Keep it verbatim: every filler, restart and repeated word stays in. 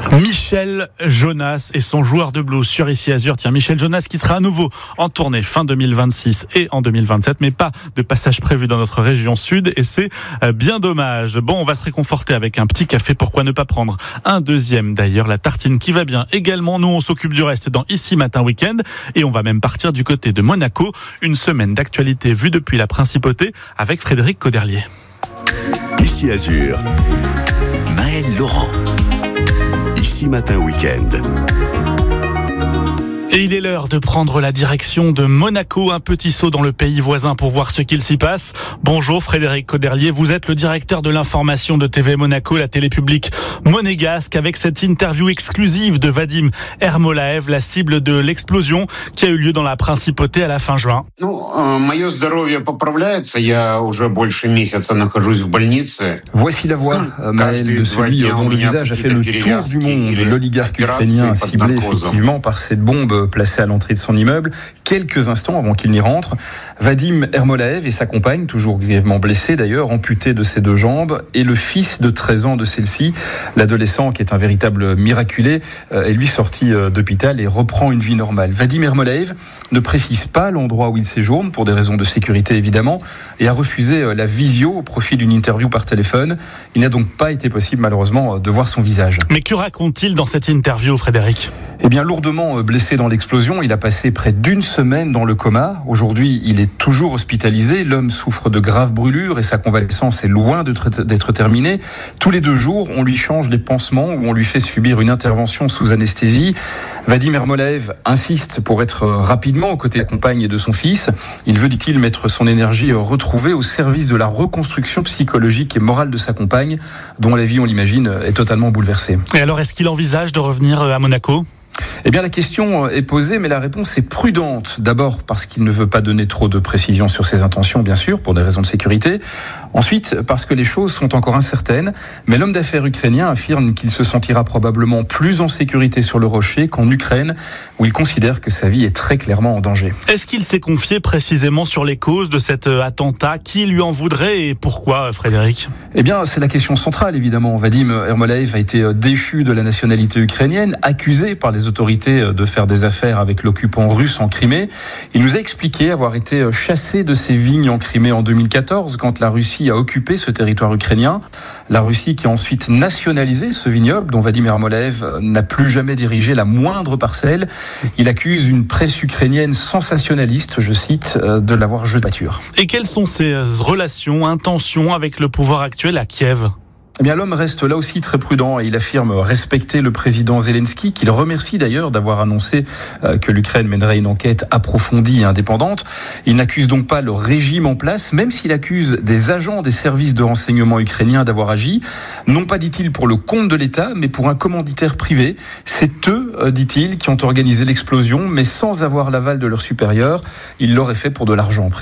Michel Jonas et son joueur de blues sur Ici Azur. Tiens, Michel Jonas qui sera à nouveau en tournée fin deux mille vingt-six et en deux mille vingt-sept, mais pas de passage prévu dans notre région sud et c'est bien dommage. Bon, on va se réconforter avec un petit café, pourquoi ne pas prendre un deuxième d'ailleurs, la tartine qui va bien également. Nous, on s'occupe du reste dans Ici Matin Week-end et on va même partir du côté de Monaco. Une semaine d'actualité vue depuis la Principauté avec Frédéric Coderlier. Ici Azur, Maël Laurent. Ici Matin Week-end. Et il est l'heure de prendre la direction de Monaco, un petit saut dans le pays voisin pour voir ce qu'il s'y passe. Bonjour Frédéric Coderlier, vous êtes le directeur de l'information de T V Monaco, la télé publique monégasque, avec cette interview exclusive de Vadim Ermolaev, la cible de l'explosion qui a eu lieu dans la Principauté à la fin juin. Voici la voix, Maël, de celui dont le visage a fait le tour du monde, l'oligarque ukrainien ciblé effectivement par cette bombe placé à l'entrée de son immeuble, quelques instants avant qu'il n'y rentre. Vadim Ermolaev et sa compagne, toujours grièvement blessée d'ailleurs, amputée de ses deux jambes, et le fils de treize ans de celle-ci, l'adolescent qui est un véritable miraculé, est lui sorti d'hôpital et reprend une vie normale. Vadim Ermolaev ne précise pas l'endroit où il séjourne, pour des raisons de sécurité évidemment, et a refusé la visio au profit d'une interview par téléphone. Il n'a donc pas été possible malheureusement de voir son visage. Mais que raconte-t-il dans cette interview, Frédéric ? Eh bien, lourdement blessé dans l'explosion, il a passé près d'une semaine dans le coma. Aujourd'hui, il est toujours hospitalisé. L'homme souffre de graves brûlures et sa convalescence est loin d'être terminée. Tous les deux jours, on lui change les pansements ou on lui fait subir une intervention sous anesthésie. Vadim Ermolaev insiste pour être rapidement aux côtés de sa compagne et de son fils. Il veut, dit-il, mettre son énergie retrouvée au service de la reconstruction psychologique et morale de sa compagne, dont la vie, on l'imagine, est totalement bouleversée. Et alors, est-ce qu'il envisage de revenir à Monaco ? Eh bien, la question est posée, mais la réponse est prudente. D'abord, parce qu'il ne veut pas donner trop de précisions sur ses intentions, bien sûr, pour des raisons de sécurité. Ensuite, parce que les choses sont encore incertaines. Mais l'homme d'affaires ukrainien affirme qu'il se sentira probablement plus en sécurité sur le rocher qu'en Ukraine, où il considère que sa vie est très clairement en danger. Est-ce qu'il s'est confié précisément sur les causes de cet attentat ? Qui lui en voudrait et pourquoi, Frédéric ? Eh bien, c'est la question centrale, évidemment. Vadim Ermolaev a été déchu de la nationalité ukrainienne, accusé par les autorités de faire des affaires avec l'occupant russe en Crimée. Il nous a expliqué avoir été chassé de ses vignes en Crimée en deux mille quatorze quand la Russie a occupé ce territoire ukrainien. La Russie qui a ensuite nationalisé ce vignoble dont Vadim Ermolaev n'a plus jamais dirigé la moindre parcelle. Il accuse une presse ukrainienne sensationnaliste, je cite, de l'avoir jeté de pâture. Et quelles sont ses relations, intentions avec le pouvoir actuel à Kiev ? Eh bien, l'homme reste là aussi très prudent et il affirme respecter le président Zelensky, qu'il remercie d'ailleurs d'avoir annoncé que l'Ukraine mènerait une enquête approfondie et indépendante. Il n'accuse donc pas le régime en place, même s'il accuse des agents des services de renseignement ukrainiens d'avoir agi, non pas, dit-il, pour le compte de l'État, mais pour un commanditaire privé. C'est eux, dit-il, qui ont organisé l'explosion, mais sans avoir l'aval de leurs supérieurs. Ils l'auraient fait pour de l'argent.